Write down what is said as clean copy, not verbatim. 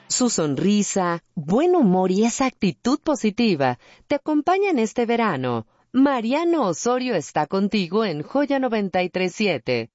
Su sonrisa, buen humor y esa actitud positiva te acompañan este verano. Mariano Osorio está contigo en Joya 937.